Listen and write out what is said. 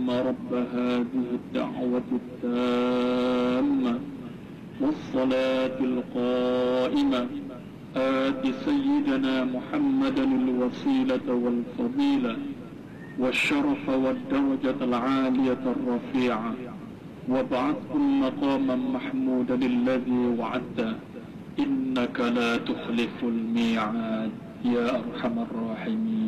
اللهم رب هذه الدعوة التامة والصلاة القائمة آت سيدنا محمدا الوسيلة والفضيلة والشرف والدرجة العالية الرفيعة وابعثه مقاما محمودا الذي وعدته إنك لا تخلف الميعاد يا أرحم الراحمين.